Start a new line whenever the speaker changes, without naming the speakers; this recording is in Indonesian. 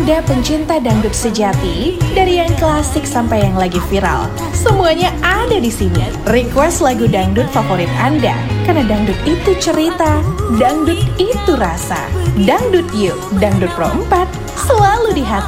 Anda pencinta dangdut sejati, dari yang klasik sampai yang lagi viral, semuanya ada di sini. Request lagu dangdut favorit Anda, karena dangdut itu cerita, dangdut itu rasa. Dangdut Yuk, Dangdut Pro 4, selalu di hati.